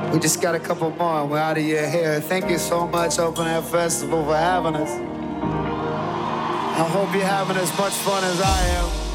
We just got a couple more and we're out of your hair. Thank you so much, Open Air Festival, for having us. I hope you're having as much fun as I am.